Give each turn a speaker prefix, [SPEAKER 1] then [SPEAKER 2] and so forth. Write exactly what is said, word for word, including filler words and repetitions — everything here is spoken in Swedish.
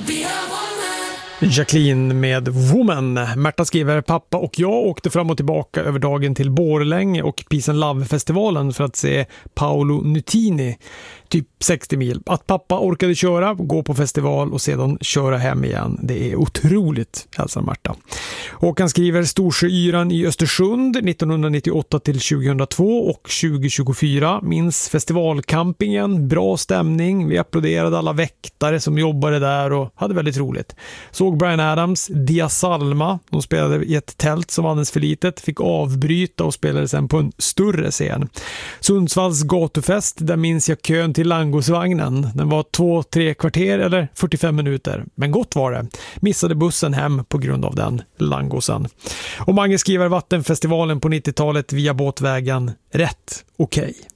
[SPEAKER 1] Jacqueline med Woman. Märta skriver: pappa och jag åkte fram och tillbaka över dagen till Borlänge och Peace and Love-festivalen för att se Paolo Nutini, typ sextio mil. Att pappa orkade köra, gå på festival och sedan köra hem igen. Det är otroligt, hälsar Märta. Och han skriver: Storsjöyran i Östersund nittonhundranittioåtta till tjugohundratvå och tjugo tjugofyra. Minns festivalcampingen, bra stämning. Vi applåderade alla väktare som jobbade där och hade väldigt roligt. Såg Bryan Adams, Dia Salma. De spelade i ett tält som var alldeles för litet. Fick avbryta och spelade sen på en större scen. Sundsvalls gatufest, där minns jag kön till Langosvagnen. Den var två, tre kvarter eller fyrtiofem minuter. Men gott var det. Missade bussen hem på grund av den langosen. Och Mange skriver: Vattenfestivalen på nittiotalet via båtvägen. Rätt, okej. Okay.